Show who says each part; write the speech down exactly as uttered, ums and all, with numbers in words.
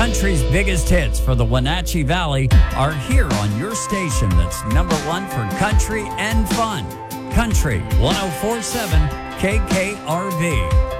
Speaker 1: Country's biggest hits for the Wenatchee Valley are here on your station that's number one for country and fun. Country one oh four point seven K K R V.